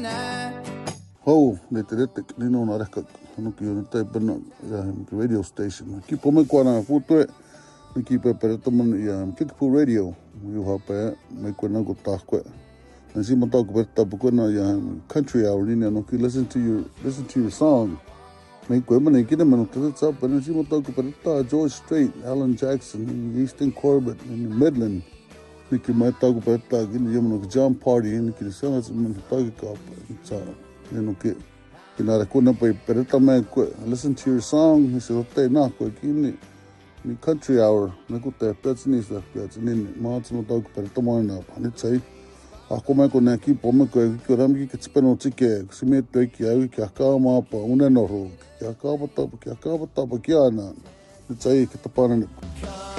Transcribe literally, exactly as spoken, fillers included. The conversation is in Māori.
Hou, le te rete, nino na reka, hanuki o tai pena, ia radio station. Ki pome kua na putue, ni ki pe pereta man ia Kickapoo Radio, you hape, me kua na ko takwe. Na si mata ko pereta pukua na ia country hour ni no ki listen to your listen to your song. Me kua man ki na man te tsa pa na si mata ko pereta George Strait, Alan Jackson, Easton Corbett in Midland. Ni ki mai ta ko pereta ki ni mo John Party ni ki sa na man ta ko ka you know, que que nada kuna pa pereta me listen to your song ni se te na ko ki ni ni country hour me ko te pets ni sa pets ni ma tsu ta ko pereta mo na pa ni tsai a ko me ko na ki po me ko ki ram ki ke speno tike si me te ki ai ki ka ma pa una no ro ki ka pa ta ki ka pa ta pa ki ana ni tsai ki ta pa na